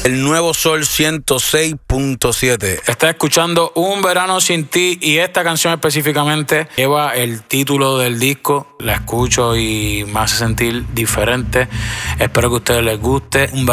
El Nuevo Sol 106.7. Estás escuchando Un Verano Sin Ti y esta canción específicamente lleva el título del disco. La escucho y me hace sentir diferente. Espero que a ustedes les guste.